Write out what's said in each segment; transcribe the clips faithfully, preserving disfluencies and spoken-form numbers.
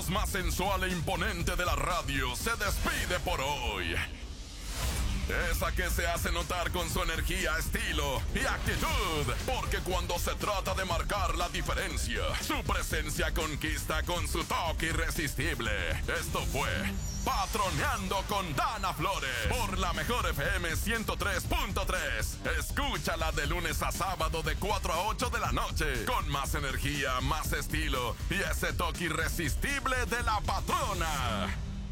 voz más sensual e imponente de la radio se despide por hoy. Esa que se hace notar con su energía, estilo y actitud. Porque cuando se trata de marcar la diferencia, su presencia conquista con su toque irresistible. Esto fue Patroneando con Dana Flores por la Mejor F M ciento tres punto tres. Escúchala de lunes a sábado de cuatro a ocho de la noche. Con más energía, más estilo y ese toque irresistible de la patrona.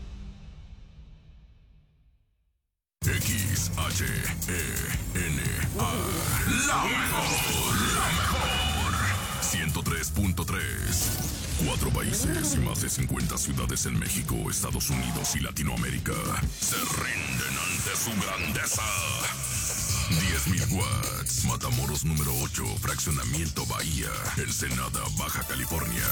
X H E N A La mejor, la mejor ciento tres punto tres. Cuatro países y más de cincuenta ciudades en México, Estados Unidos y Latinoamérica se rinden ante su grandeza. diez mil watts. Matamoros número ocho, Fraccionamiento Bahía, Ensenada, Baja California.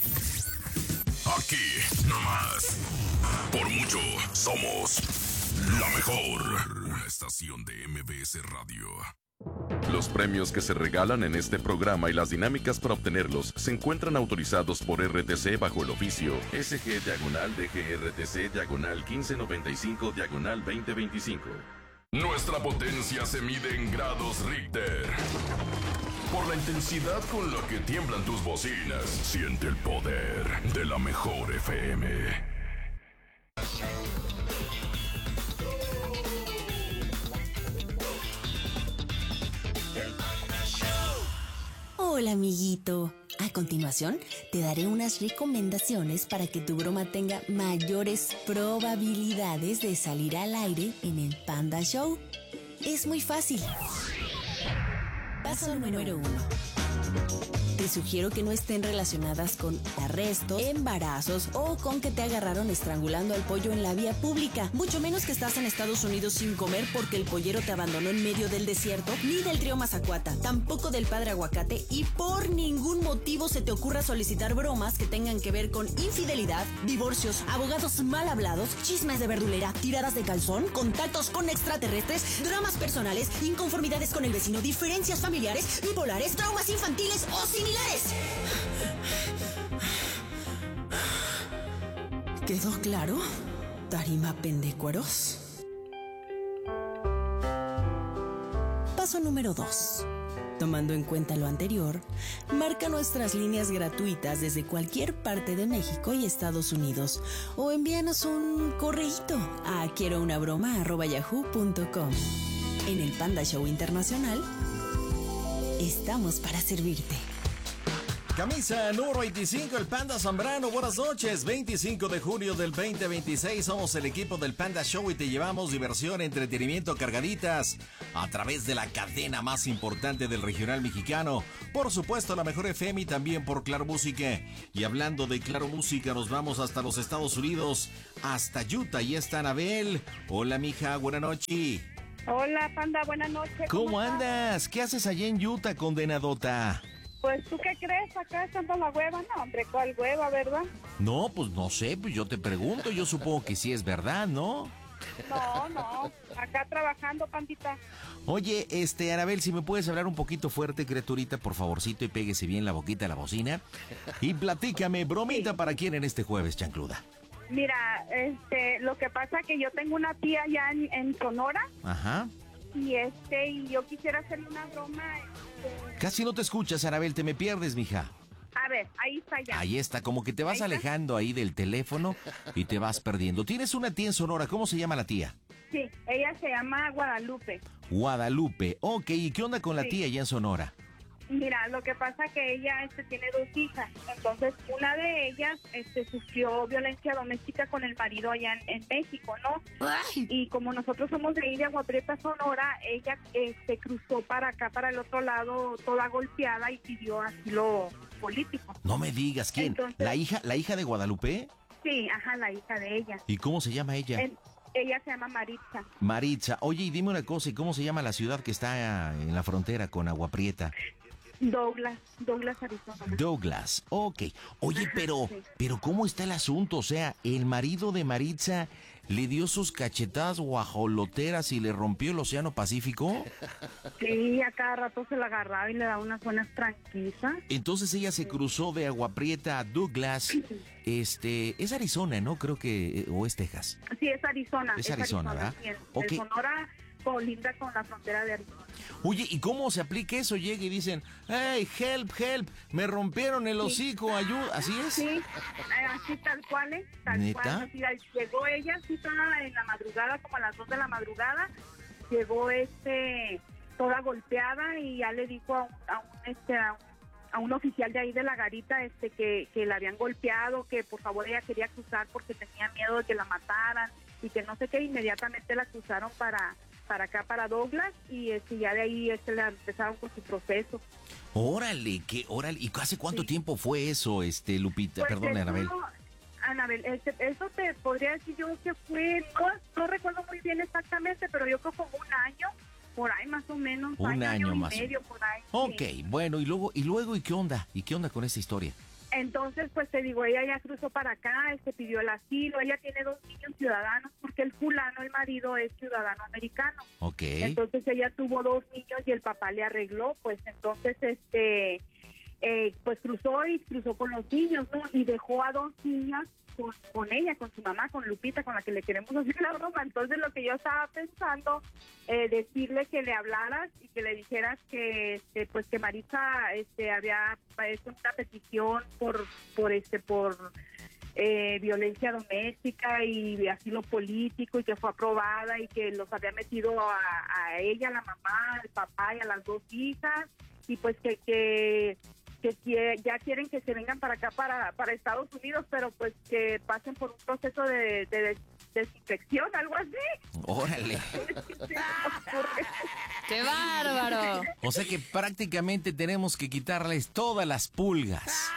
Aquí, nomás. Por mucho, somos la mejor. Una estación de M B S Radio. Los premios que se regalan en este programa y las dinámicas para obtenerlos se encuentran autorizados por R T C bajo el oficio S G diagonal D G R T C diagonal quince noventa y cinco diagonal veinte veinticinco. Nuestra potencia se mide en grados Richter. Por la intensidad con la que tiemblan tus bocinas, siente el poder de la Mejor F M. Hola, amiguito. A continuación, te daré unas recomendaciones para que tu broma tenga mayores probabilidades de salir al aire en el Panda Show. Es muy fácil. Paso número uno. Te sugiero que no estén relacionadas con arrestos, embarazos o con que te agarraron estrangulando al pollo en la vía pública. Mucho menos que estás en Estados Unidos sin comer porque el pollero te abandonó en medio del desierto, ni del trío Mazacuata, tampoco del padre Aguacate, y por ningún motivo se te ocurra solicitar bromas que tengan que ver con infidelidad, divorcios, abogados mal hablados, chismes de verdulera, tiradas de calzón, contactos con extraterrestres, dramas personales, inconformidades con el vecino, diferencias familiares, bipolares, traumas infantiles o similares. ¿Quedó claro? Tarima pendecuaros. Paso número dos. Tomando en cuenta lo anterior, marca nuestras líneas gratuitas desde cualquier parte de México y Estados Unidos o envíanos un correíto a quiero una broma arroba yahoo punto com. En el Panda Show Internacional estamos para servirte. Camisa número veinticinco, el Panda Zambrano. Buenas noches, veinticinco de junio del veinte veintiséis. Somos el equipo del Panda Show y te llevamos diversión, entretenimiento cargaditas a través de la cadena más importante del regional mexicano. Por supuesto, la Mejor F M y también por Claro Música. Y hablando de Claro Música, nos vamos hasta los Estados Unidos, hasta Utah. Y está Anabel. Hola, mija, buena noche. Hola, Panda, buenas noches. ¿Cómo, ¿Cómo andas? ¿Qué haces allá en Utah, condenadota? Pues, ¿tú qué crees? Acá estando la hueva. No, hombre, ¿cuál hueva, verdad? No, pues no sé, pues yo te pregunto, yo supongo que sí es verdad, ¿no? No, no, acá trabajando, Pandita. Oye, este, Anabel, si me puedes hablar un poquito fuerte, criaturita, por favorcito, y péguese bien la boquita a la bocina. Y platícame, bromita, sí. ¿Para quién en este jueves, chancluda? Mira, este, lo que pasa es que yo tengo una tía allá en, en Sonora. Ajá. Y este, y yo quisiera hacerle una broma. Este... Casi no te escuchas, Anabel, te me pierdes, mija. A ver, ahí está ya. Ahí está, como que te vas ahí alejando ahí del teléfono y te vas perdiendo. Tienes una tía en Sonora, ¿cómo se llama la tía? Sí, ella se llama Guadalupe. Guadalupe, ok, ¿y qué onda con la sí. tía allá en Sonora? Mira, lo que pasa que ella este, tiene dos hijas, entonces una de ellas este, sufrió violencia doméstica con el marido allá en, en México, ¿no? Ay. Y como nosotros somos de ahí de Agua Prieta, Sonora, ella este, cruzó para acá, para el otro lado, toda golpeada y pidió asilo político. No me digas, ¿quién? Entonces, ¿La hija la hija de Guadalupe? Sí, ajá, la hija de ella. ¿Y cómo se llama ella? En, ella se llama Maritza. Maritza, oye, y dime una cosa, ¿y cómo se llama la ciudad que está en la frontera con Agua Prieta? Douglas, Douglas, Arizona. Douglas, ok. Oye, pero, sí. pero ¿cómo está el asunto? O sea, el marido de Maritza le dio sus cachetadas guajoloteras y le rompió el Océano Pacífico. Sí, a cada rato se la agarraba y le daba unas buenas tranquilizas. Entonces ella se cruzó de Agua Prieta a Douglas. Este, es Arizona, ¿no? Creo que, o es Texas. Sí, es Arizona. Es Arizona, ¿verdad? Sí, en, Okay. en Sonora colinda con la frontera de Arizona. Oye, ¿y cómo se aplica eso? Llega y dicen, hey, help, help, me rompieron el hocico, ayuda, ¿así es? Sí, eh, así tal cual, ¿eh? Tal ¿Neta? cual. Así, llegó ella, sí, toda en la madrugada, como a las dos de la madrugada, llegó este, toda golpeada y ya le dijo a un, a un, este, a un, a un oficial de ahí de la garita este, que, que la habían golpeado, que por favor ella quería cruzar porque tenía miedo de que la mataran y que no sé qué, inmediatamente la cruzaron para... para acá, para Douglas, y este, ya de ahí este, le empezaron con su proceso. Órale, ¿qué? Órale, ¿y hace cuánto Sí. tiempo fue eso, este, Lupita? Pues Perdón, eso, Anabel. Anabel, este, eso te podría decir yo que fue, no, no recuerdo muy bien exactamente, pero yo creo como un año, por ahí más o menos. Un año, año y más. medio, por ahí. Ok, Sí. bueno, y luego, y luego, ¿y qué onda? ¿Y qué onda con esa historia? Entonces, pues te digo, ella ya cruzó para acá, este, pidió el asilo, ella tiene dos niños ciudadanos, porque el fulano, el marido, es ciudadano americano. Ok. Entonces ella tuvo dos niños y el papá le arregló, pues entonces este eh, pues cruzó y cruzó con los niños, ¿no? Y dejó a dos niñas con, con ella, con su mamá, con Lupita, con la que le queremos hacer la broma. Entonces lo que yo estaba pensando, eh, decirle que le hablaras y que le dijeras que este, pues que Maritza este había hecho una petición por por este por Eh, violencia doméstica y asilo político y que fue aprobada y que los había metido a, a ella, a la mamá, al papá y a las dos hijas y pues que que, que, que ya quieren que se vengan para acá, para, para Estados Unidos, pero pues que pasen por un proceso de, de, de desinfección, algo así. Órale. ¡Qué bárbaro! O sea que prácticamente tenemos que quitarles todas las pulgas.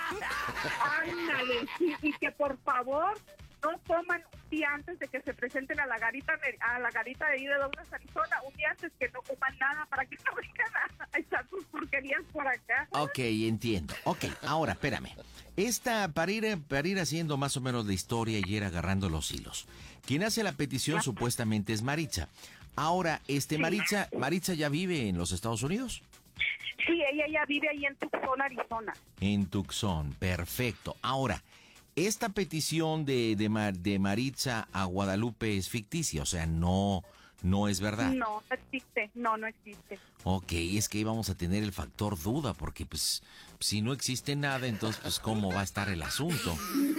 Ándale, sí, y que por favor no coman un día antes de que se presenten a la garita a la garita de ahí de Douglas, Arizona, un día antes que no coman nada para que no vengan a, a echar sus porquerías por acá. Ok, entiendo. Ok, ahora, espérame. Esta, para ir, para ir haciendo más o menos la historia y ir agarrando los hilos. Quien hace la petición supuestamente es Maritza. Ahora, este Maritza, Maritza ya vive en los Estados Unidos. Sí, ella ya vive ahí en Tucson, Arizona. En Tucson, perfecto. Ahora, esta petición de, de, Mar- de Maritza a Guadalupe es ficticia, o sea, no, no es verdad. No, no existe, no, no existe. Ok, es que íbamos a tener el factor duda, porque pues si no existe nada, entonces pues cómo va a estar el asunto.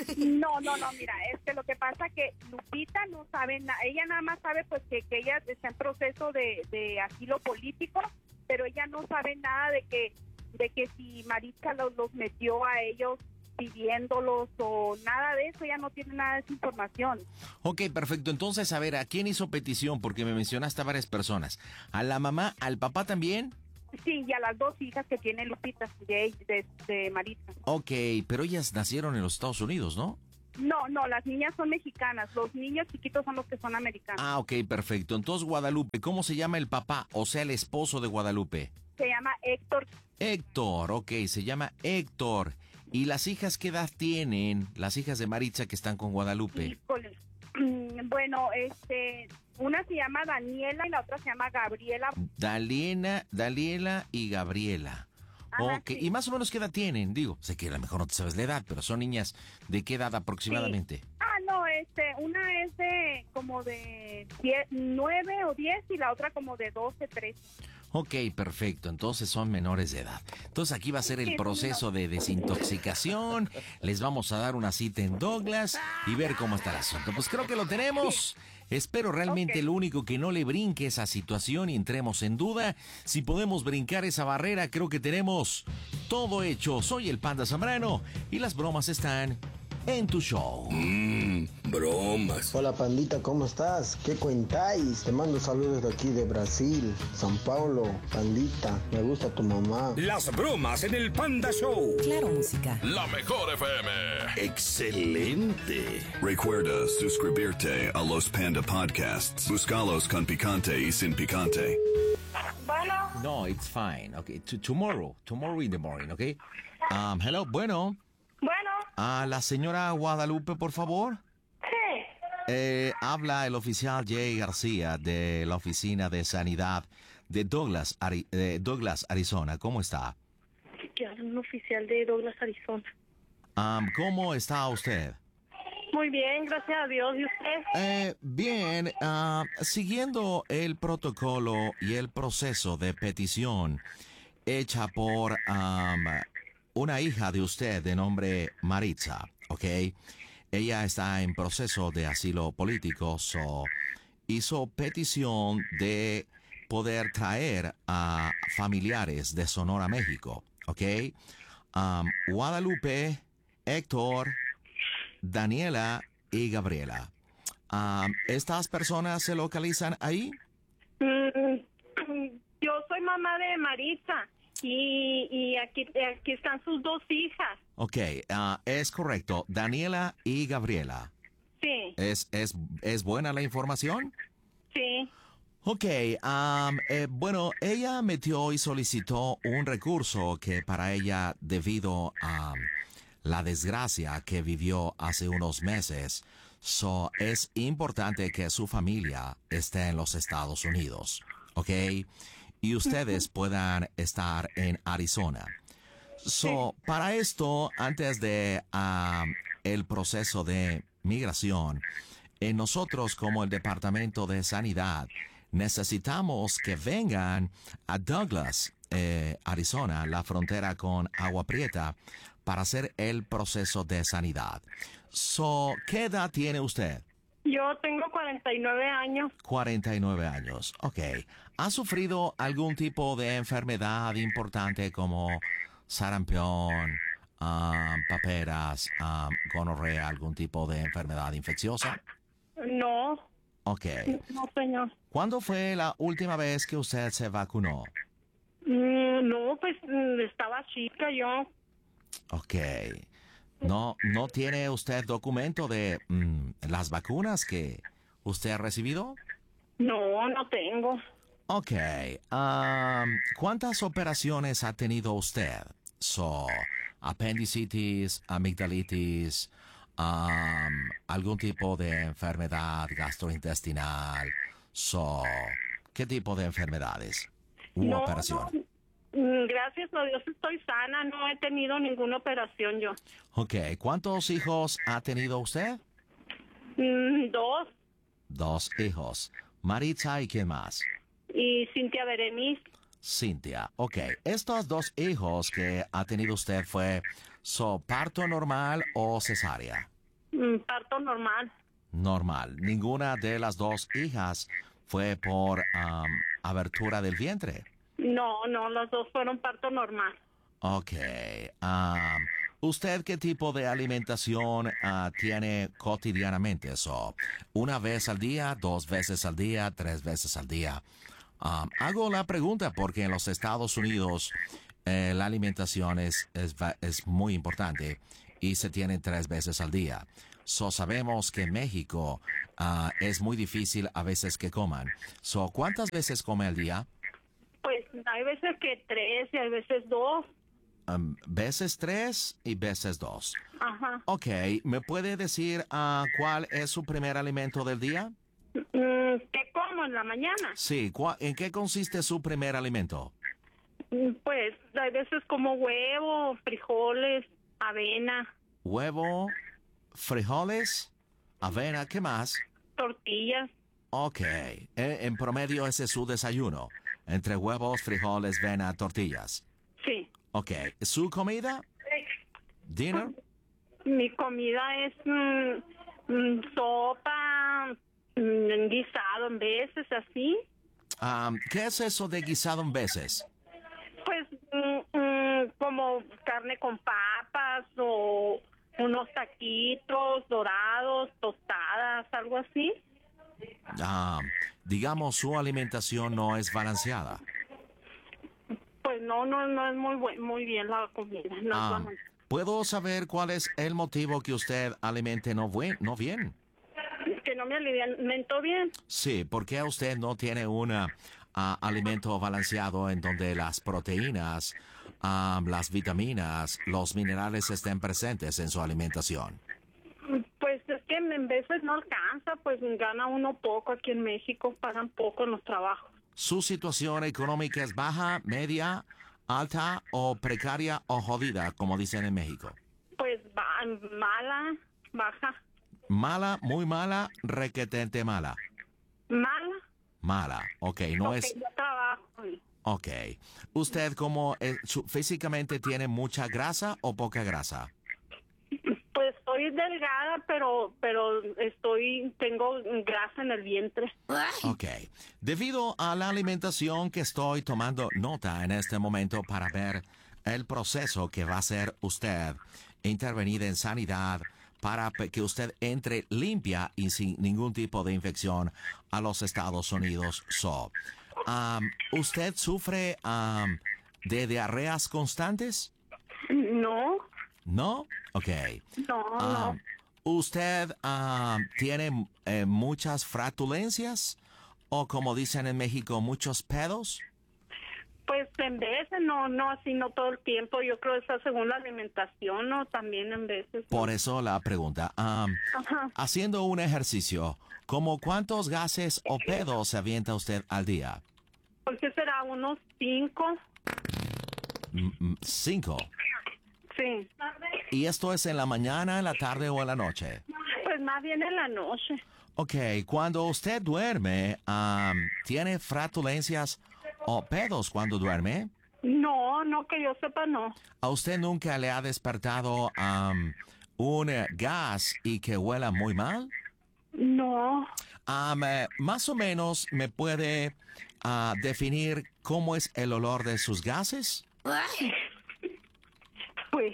No, no, no, mira, es que lo que pasa que Lupita no sabe nada, ella nada más sabe pues que, que ella está en proceso de, de asilo político, pero ella no sabe nada de que de que si Maritza los, los metió a ellos pidiéndolos o nada de eso, ella no tiene nada de esa información. Ok, perfecto. Entonces, a ver, ¿a quién hizo petición? Porque me mencionaste a varias personas. ¿A la mamá, al papá también? Sí, y a las dos hijas que tiene Lupita, de, de, de Maritza. Ok, pero ellas nacieron en los Estados Unidos, ¿no? No, no, las niñas son mexicanas, los niños chiquitos son los que son americanos. Ah, ok, perfecto. Entonces, Guadalupe, ¿cómo se llama el papá? O sea, el esposo de Guadalupe. Se llama Héctor. Héctor, ok, se llama Héctor. ¿Y las hijas qué edad tienen? Las hijas de Maritza que están con Guadalupe. Híjole. Bueno, este, una se llama Daniela y la otra se llama Gabriela. Daliena, Daliela y Gabriela. Ajá, Ok, sí. ¿y más o menos qué edad tienen? Digo, sé que a lo mejor no te sabes la edad, pero son niñas de qué edad aproximadamente. Ah, no, este, una es de como de diez, nueve o diez y la otra como de doce, trece. Ok, perfecto. Entonces son menores de edad. Entonces aquí va a ser el Sí, proceso de desintoxicación. Les vamos a dar una cita en Douglas y ver cómo está el asunto. Pues creo que lo tenemos. Espero realmente Ok. lo único que no le brinque esa situación y entremos en duda. Si podemos brincar esa barrera, creo que tenemos todo hecho. Soy el Panda Zambrano y las bromas están en tu show. Mmm, bromas. Hola pandita, ¿cómo estás? ¿Qué cuentáis? Te mando saludos de aquí de Brasil, São Paulo, pandita. Me gusta tu mamá. Las bromas en el Panda Show. Claro, música. La mejor F M. Excelente. Recuerda suscribirte a los Panda Podcasts. Búscalos con picante y sin picante. Bueno, No, it's fine. Okay, T- tomorrow, tomorrow in the morning, okay? Um, hello, bueno. bueno, A la señora Guadalupe, por favor. sí. Eh, habla el oficial Jay García de la Oficina de Sanidad de Douglas, Ari- de Douglas, Arizona. ¿Cómo está? Que habla un oficial de Douglas, Arizona. Um, ¿Cómo está usted? Muy bien, gracias a Dios. ¿Y usted? Eh, bien, ah, siguiendo el protocolo y el proceso de petición hecha por um, una hija de usted de nombre Maritza, ¿ok? Ella está en proceso de asilo político, so hizo petición de poder traer a familiares de Sonora, México, ¿ok? Um, Guadalupe, Héctor, Daniela y Gabriela. Um, ¿Estas personas se localizan ahí? Mm, yo soy mamá de Maritza y, y aquí, aquí están sus dos hijas. Ok, uh, es correcto. Daniela y Gabriela. Sí, ¿Es, es, es buena la información? sí. Ok, um, eh, bueno, ella metió y solicitó un recurso que para ella, debido a la desgracia que vivió hace unos meses, so, es importante que su familia esté en los Estados Unidos, ¿ok? Y ustedes puedan estar en Arizona. So, para esto, antes de um, el proceso de migración, eh, nosotros como el Departamento de Sanidad necesitamos que vengan a Douglas, eh, Arizona, la frontera con Agua Prieta, para hacer el proceso de sanidad. So, ¿qué edad tiene usted? Yo tengo cuarenta y nueve años. cuarenta y nueve años. Ok. ¿Ha sufrido algún tipo de enfermedad importante como sarampión, um, paperas, um, gonorrea, algún tipo de enfermedad infecciosa? No. Ok. No, señor. ¿Cuándo fue la última vez que usted se vacunó? Mm, no, pues mm, estaba chica yo. Ok. ¿No, no tiene usted documento de mm, las vacunas que usted ha recibido? No, no tengo. Ok. Um, ¿Cuántas operaciones ha tenido usted? So, apendicitis, amigdalitis, um, algún tipo de enfermedad gastrointestinal. So, ¿qué tipo de enfermedades u No, operación? no. Mm, Gracias a Dios estoy sana, no he tenido ninguna operación yo. Ok. ¿Cuántos hijos ha tenido usted? Mm, Dos. Dos hijos. Maritza y quién más? Y Cintia Berenice. Cintia. Ok. Estos dos hijos que ha tenido usted fue so, parto normal o cesárea. Mm, Parto normal. Normal. Ninguna de las dos hijas fue por um, abertura del vientre. No, no, los dos fueron parto normal. Ok. Um, ¿Usted qué tipo de alimentación uh, tiene cotidianamente? So, ¿una vez al día, dos veces al día, tres veces al día? Um, hago la pregunta porque en los Estados Unidos eh, la alimentación es, es, va- es muy importante y se tiene tres veces al día. So, sabemos que en México uh, es muy difícil a veces que coman. So, ¿cuántas veces come al día? Pues hay veces que tres y hay veces dos. Um, veces tres y veces dos. Ajá. Ok, ¿me puede decir ah, cuál es su primer alimento del día? Mm, ¿Qué como en la mañana? Sí, ¿cuá- ¿en qué consiste su primer alimento? Mm, Pues hay veces como huevo, frijoles, avena, Huevo, frijoles, avena, ¿qué más? tortillas. Ok, en, en promedio ese es su desayuno, entre huevos, frijoles, avena, tortillas. Sí. Ok, ¿su comida? ¿Dinner? Mi comida es mm, mm, sopa, mm, guisado en veces, así. Ah, ¿qué es eso de guisado en veces? Pues mm, mm, como carne con papas o unos taquitos dorados, tostadas, algo así. Ah, digamos, su alimentación no es balanceada. Pues no, no, no es muy buen, muy bien la comida. No es Ah, buena. ¿puedo saber cuál es el motivo que usted alimente no, buen- no bien? Que no me alimento bien. Sí, porque usted no tiene un ah, alimento balanceado en donde las proteínas, ah, las vitaminas, los minerales estén presentes en su alimentación. Pues es que en veces no alcanza, pues gana uno poco aquí en México, pagan poco en los trabajos. ¿Su situación económica es baja, media, alta o precaria o jodida, como dicen en México? Pues va, mala, baja. Mala, muy mala, requetente mala. Mala. Mala, ok, no okay, es... yo trabajo. Ok. ¿Usted como eh, su- físicamente tiene mucha grasa o poca grasa? Pues estoy delgada, pero pero estoy tengo grasa en el vientre. Ok. Debido a la alimentación que estoy tomando nota en este momento para ver el proceso que va a hacer usted intervenir en sanidad para pe- que usted entre limpia y sin ningún tipo de infección a los Estados Unidos. So, um, ¿usted sufre um, de diarreas constantes? No, ¿No? Ok. no, no. Um, ¿Usted um, tiene eh, muchas flatulencias? O como dicen en México, muchos pedos? Pues en veces, no, no, así no todo el tiempo. Yo creo que es según la alimentación, ¿no? También en veces. Por eso la pregunta. Um, Ajá. haciendo un ejercicio, ¿cómo cuántos gases o pedos se avienta usted al día? ¿Por qué será? ¿Unos cinco? Mm, mm, Cinco. Sí. ¿Y esto es en la mañana, en la tarde o en la noche? Pues más bien en la noche. Ok, cuando usted duerme, um, ¿tiene flatulencias o pedos cuando duerme? No, no, que yo sepa, no. ¿A usted nunca le ha despertado um, un eh, gas y que huela muy mal? No. Um, eh, más o menos me puede ah, definir cómo es el olor de sus gases. Pues,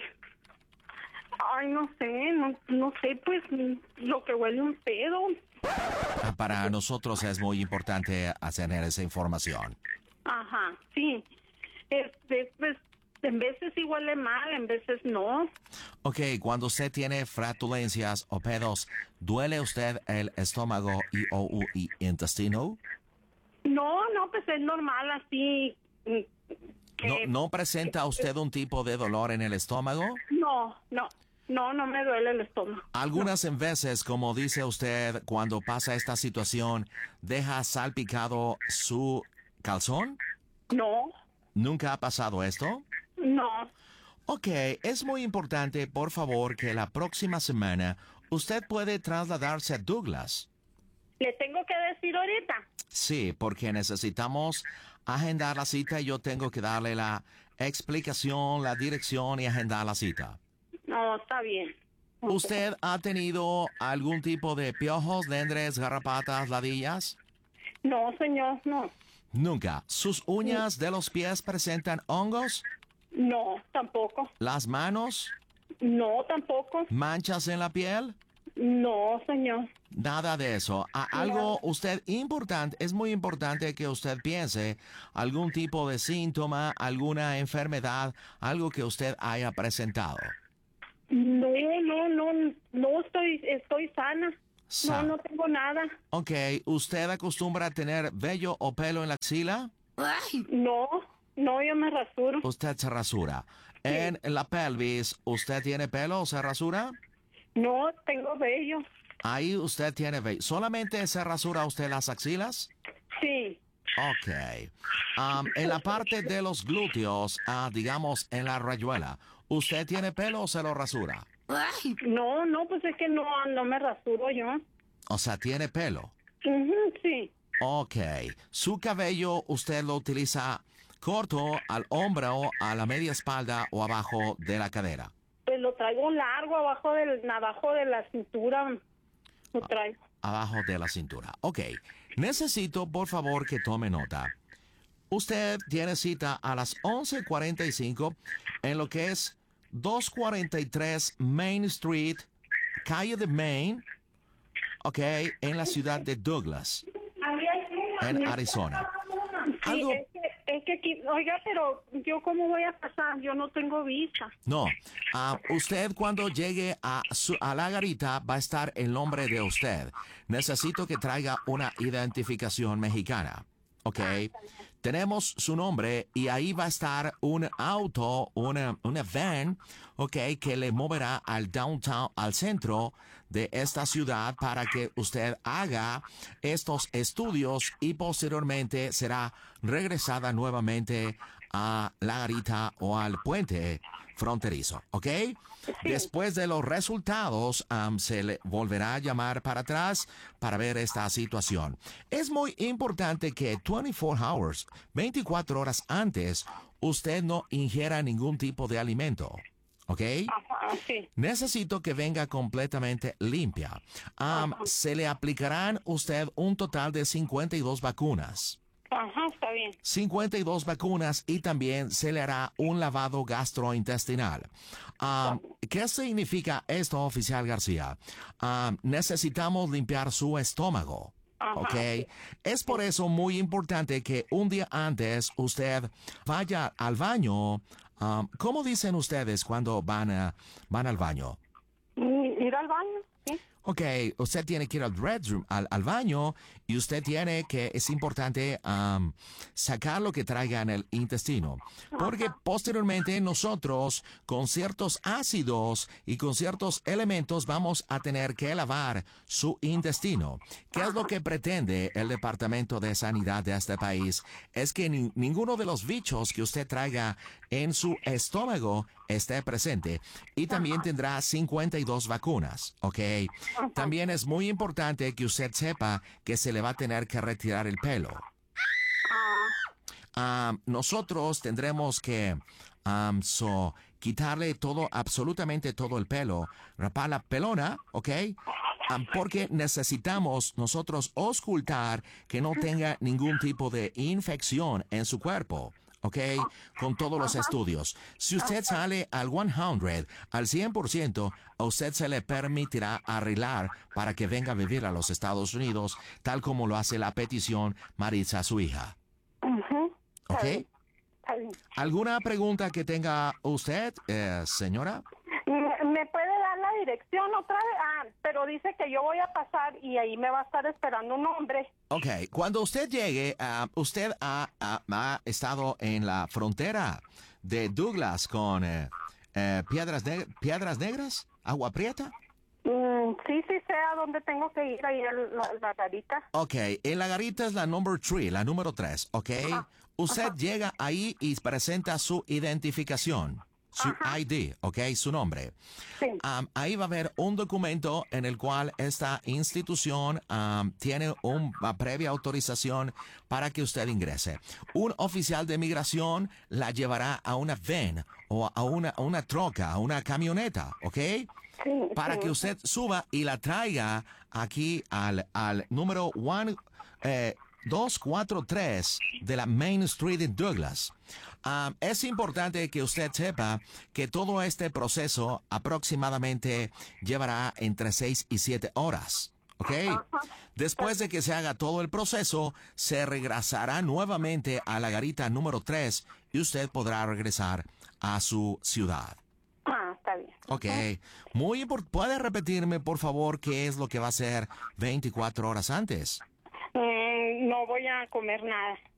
ay, no sé, no, no sé, pues, lo que huele un pedo. Ah, Para nosotros es muy importante tener esa información. Ajá, sí. Este, pues, en veces sí huele mal, en veces no. Ok, cuando usted tiene flatulencias o pedos, ¿duele usted el estómago y o u, y intestino? No, no, pues es normal así. mm, ¿No, que- ¿No presenta usted un tipo de dolor en el estómago? No, no, no, no me duele el estómago. Algunas en veces, como dice usted, cuando pasa esta situación, ¿deja salpicado su calzón? No, ¿Nunca ha pasado esto? no. Ok, es muy importante, por favor, que la próxima semana usted puede trasladarse a Douglas. ¿Le tengo que decir ahorita? Sí, porque necesitamos agendar la cita y yo tengo que darle la explicación, la dirección y agendar la cita. No, está bien. ¿Usted ha tenido algún tipo de piojos, lendres, garrapatas, ladillas? No, señor, no. Nunca. ¿Sus uñas de los pies presentan hongos? No, tampoco. ¿Las manos? No, tampoco. ¿Manchas en la piel? No, señor. Nada de eso. A- algo usted importante, es muy importante que usted piense algún tipo de síntoma, alguna enfermedad, algo que usted haya presentado. No, no, no, no estoy, estoy sana. Sa- No, no tengo nada. Ok, ¿usted acostumbra a tener vello o pelo en la axila? No, no, yo me rasuro. Usted se rasura. En la pelvis, ¿usted tiene pelo o se rasura? No, tengo vello. Ahí usted tiene vello. ¿Solamente se rasura usted las axilas? Sí. Ok. Um, en la parte de los glúteos, ah, digamos en la rayuela, ¿usted tiene pelo o se lo rasura? No, no, pues es que no, no me rasuro yo. O sea, tiene pelo. Ujú, sí. Ok. ¿Su cabello usted lo utiliza corto al hombro, a la media espalda o abajo de la cadera? Pues lo traigo largo abajo del, abajo de la cintura. Lo traigo. Abajo de la cintura. Ok. Necesito, por favor, que tome nota. Usted tiene cita a las once cuarenta y cinco en lo que es doscientos cuarenta y tres Main Street, calle de Main, ok, en la ciudad de Douglas, en Arizona. Sí, Algo... es que, es que aquí, oiga, pero yo cómo voy a pasar, yo no tengo visa. No, ah, usted cuando llegue a, su- a la garita va a estar el nombre de usted. Necesito que traiga una identificación mexicana, ¿ok? tenemos su nombre y ahí va a estar un auto, una, una van, ok, que le moverá al downtown, al centro de esta ciudad para que usted haga estos estudios y posteriormente será regresada nuevamente a la garita o al puente fronterizo, ¿ok? Después de los resultados, um, se le volverá a llamar para atrás para ver esta situación. Es muy importante que veinticuatro hours, veinticuatro horas antes, usted no ingiera ningún tipo de alimento. ¿Ok? Ajá, sí. Necesito que venga completamente limpia. Um, se le aplicarán usted un total de cincuenta y dos vacunas. Ajá, está bien. cincuenta y dos vacunas y también se le hará un lavado gastrointestinal. Um, ¿Qué significa esto, oficial García? Um, necesitamos limpiar su estómago. Ajá. ¿Ok? Es por eso muy importante que un día antes usted vaya al baño. Um, ¿Cómo dicen ustedes cuando van, a, van al baño? Ir al baño, sí. Ok, usted tiene que ir al restroom, al, al baño, y usted tiene que, es importante um, sacar lo que traiga en el intestino. Porque posteriormente nosotros, con ciertos ácidos y con ciertos elementos, vamos a tener que lavar su intestino. ¿Qué es lo que pretende el Departamento de Sanidad de este país? Es que ni, ninguno de los bichos que usted traiga en su estómago esté presente. Y también tendrá cincuenta y dos vacunas, ¿ok? También es muy importante que usted sepa que se le va a tener que retirar el pelo. Um, nosotros tendremos que um, so, quitarle todo, absolutamente todo el pelo, rapar la pelona, ¿ok? Um, porque necesitamos nosotros auscultar que no tenga ningún tipo de infección en su cuerpo. ¿Ok? Con todos los estudios. Si usted sale al cien, al cien por ciento, a usted se le permitirá arreglar para que venga a vivir a los Estados Unidos, tal como lo hace la petición Maritza, su hija. ¿Ok? ¿Alguna pregunta que tenga usted, eh, señora? ¿Me puede dar la dirección otra vez? Ah, pero dice que yo voy a pasar y ahí me va a estar esperando un hombre. Ok, cuando usted llegue, uh, usted ha, ha, ha estado en la frontera de Douglas con eh, eh, Piedras, ne Piedras Negras, Agua Prieta. Mm, sí, sí sé a dónde tengo que ir, ahí a la, la garita. Ok, en la garita es la number three, la número tres, ok. Ajá. Usted Ajá. llega ahí y presenta su identificación. Su Ajá. I D, ¿ok? Su nombre. Sí. Um, ahí va a haber un documento en el cual esta institución um, tiene una previa autorización para que usted ingrese. Un oficial de migración la llevará a una van o a una, a una troca, a una camioneta, ¿ok? Sí, para sí. que usted suba y la traiga aquí al, al número one, eh, dos cuatro tres de la Main Street en Douglas. Um, es importante que usted sepa que todo este proceso aproximadamente llevará entre seis y siete horas. ¿Ok? Después de que se haga todo el proceso, se regresará nuevamente a la garita número tres y usted podrá regresar a su ciudad. Ah, está bien. Ok. Muy importante. ¿Puede repetirme, por favor, qué es lo que va a hacer veinticuatro horas antes? Eh, no voy a comer nada.